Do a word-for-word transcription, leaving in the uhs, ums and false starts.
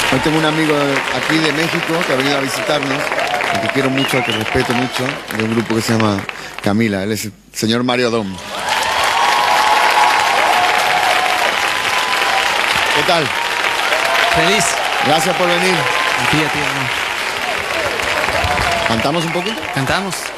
Hoy tengo un amigo aquí de México que ha venido a visitarnos, al que quiero mucho, al que respeto mucho, de un grupo que se llama Camila. Él es el señor Mario Dom. ¿Qué tal? Feliz. Gracias por venir. A ti, a ti, amor. ¿Cantamos un poco? ¿Cantamos?